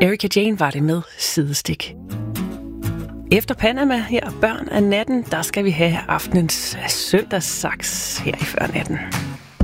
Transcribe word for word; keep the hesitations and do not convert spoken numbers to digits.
Erika Jane var det med Sidestik. Efter Panama her, børn af natten, der skal vi have aftenens søndagssaks her i Før Natten.